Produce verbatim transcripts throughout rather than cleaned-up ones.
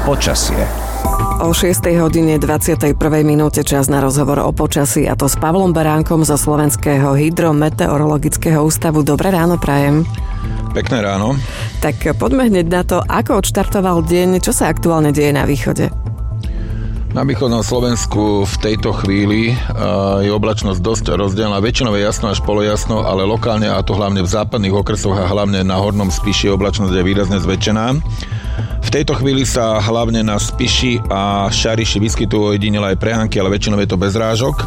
Počasie. O šiestej hodine dvadsiatej prvej minúte čas na rozhovor o počasí, a to s Pavlom Beránkom zo Slovenského hydrometeorologického ústavu. Dobré ráno prajem. Pekné ráno. Tak poďme hneď na to, ako odštartoval deň, čo sa aktuálne deje na východe. Na východnom Slovensku v tejto chvíli uh, je oblačnosť dosť rozdelená. Väčšinou je jasno až polojasno, ale lokálne, a to hlavne v západných okresoch a hlavne na hornom Spiši, oblačnosť je výrazne zväčšená. V tejto chvíli sa hlavne na Spiši a Šariši vyskytujú ojedinele aj prehánky, ale väčšinou je to bez rážok.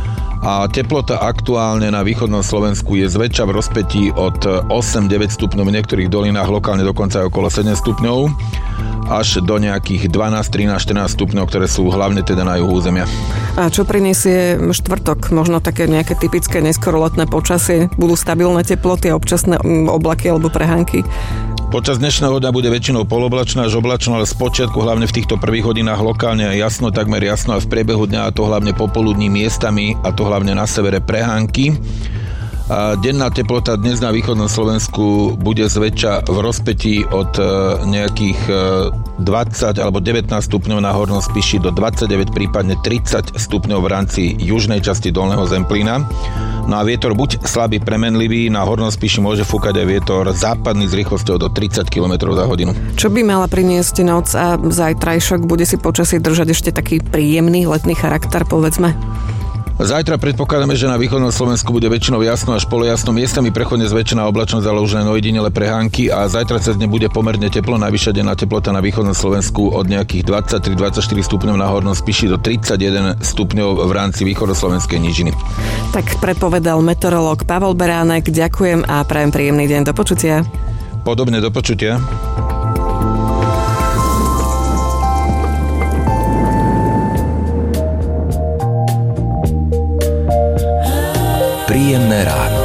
A teplota aktuálne na východnom Slovensku je zväčša v rozpätí od osem deväť stupňov, v niektorých dolinách lokálne dokonca aj okolo sedem stupňov, až do nejakých dvanásť, trinásť, štrnásť stupňov, ktoré sú hlavne teda na juhu územia. A čo prinesie štvrtok? Možno také nejaké typické neskoro letné počasie? Budú stabilné teploty a občasné oblaky alebo prehánky? Počas dnešného dňa bude väčšinou poloblačno až oblačno, ale spočiatku hlavne v týchto prvých hodinách lokálne jasno, takmer jasno, a v priebehu dňa, a to hlavne popoludní miestami, a to hlavne na severe prehánky. A denná teplota dnes na východnom Slovensku bude zväčša v rozpätí od nejakých dvadsať alebo devätnásť stupňov na hornom Spiši do dvadsaťdeväť, prípadne tridsať stupňov v rámci južnej časti Dolného Zemplína. No a vietor buď slabý premenlivý, na hornom Spiši môže fúkať aj vietor západný s rýchlosťou do tridsať kilometrov za hodinu. Čo by mala priniesť noc a zajtrajšok? Bude si počasie držať ešte taký príjemný letný charakter, povedzme? Zajtra predpokladáme, že na východnom Slovensku bude väčšinou jasno až polojasno, miestami prechodne zväčšená oblačnosť, ale už len ojedinele prehánky, a zajtra cez deň bude pomerne teplo, najvyššia denná teplota na východnom Slovensku od nejakých dvadsaťtri dvadsaťštyri stupňov na hornom Spiši do tridsaťjeden stupňov v rámci východoslovenskej nížiny. Tak predpovedal meteorológ Pavol Beránek. Ďakujem a prajem príjemný deň. Do počutia. Podobne, do počutia. Príjemné ráno.